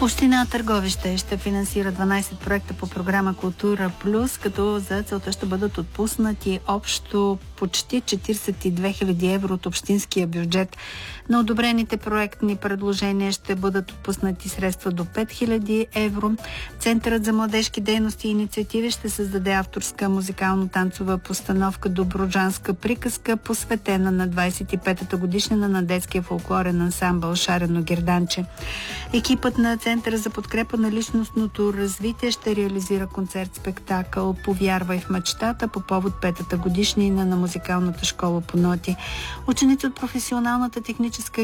Община Търговище ще финансира 12 проекта по програма Култура Плюс, като за целта ще бъдат отпуснати общо почти 42 000 евро от общинския бюджет. На одобрените проектни предложения ще бъдат отпуснати средства до 5000 евро. Центърът за младежки дейности и инициативи ще създаде авторска музикално-танцова постановка Добруджанска приказка, посветена на 25-та годишнина на детския фолклорен ансамбъл Шарено герданче. Екипът на Центъра за подкрепа на личностното развитие ще реализира концерт-спектакъл "Повярвай в мечтата" по повод 5-та годишнина на музикалната школа по ноти. Ученици от професионалната техническа